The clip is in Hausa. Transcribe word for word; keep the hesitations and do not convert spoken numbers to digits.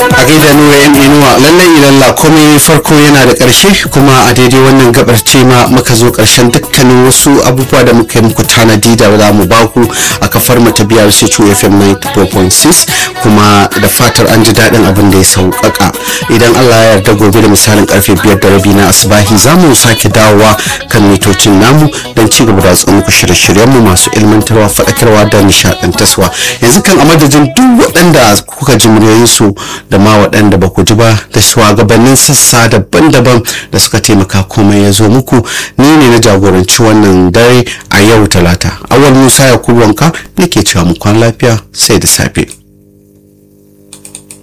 a gaida nura yan inuwa lallai ilalla komai farko yana da ƙarshe kuma a daidai wannan gabar ce ma muka zo ƙarshen dukkanin wasu abubuwa da muka yi muku tanadi da za mu baku a kafar mu ta biyar sai F M ninety-four point six kuma da fatar an ji daɗin abin da ya sauƙaƙa idan Allah ya yarda gobe da misalin karfe biyar da rabi na asubahi za mu sake dawowa kan mitocin namu don ci gaba da tsawon muku shirye-shiryen mu masu ilmantarwa faɗakarwa da nishaɗantarwa yanzu kan a madadin duk waɗanda kuka ji muryoyinsu da ma waɗanda ba ku ji ba da shugabannin sassa daban-daban da suka taimaka komai ya zo muku ni ne na jagoranci wannan dare a yau talata awal musa yakubu wanka nake cewa mu kwan lafiya sai da safe.